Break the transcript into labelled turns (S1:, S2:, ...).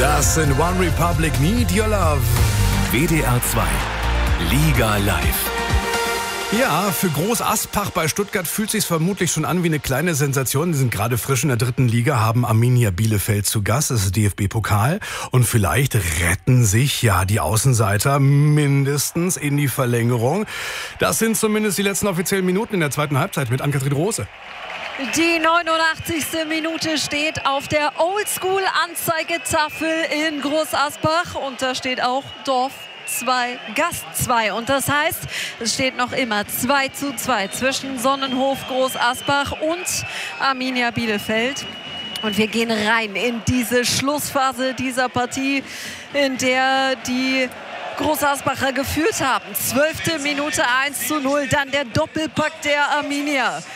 S1: Das sind One Republic, Need Your Love.
S2: WDR 2, Liga live.
S1: Ja, für Groß Aspach bei Stuttgart fühlt sich's vermutlich schon an wie eine kleine Sensation. Die sind gerade frisch in der 3. Liga, haben Arminia Bielefeld zu Gast. Das ist DFB-Pokal. Und vielleicht retten sich ja die Außenseiter mindestens in die Verlängerung. Das sind zumindest die letzten offiziellen Minuten in der zweiten Halbzeit mit Ann-Kathrin Rose.
S3: Die 89. Minute steht auf der Oldschool-Anzeigetafel in Groß Asbach und da steht auch Dorf 2, Gast 2. Und das heißt, es steht noch immer 2:2 zwischen Sonnenhof Groß Asbach und Arminia Bielefeld. Und wir gehen rein in diese Schlussphase dieser Partie, in der die Groß Asbacher geführt haben. 12. Minute 1:0, dann der Doppelpack der Arminia.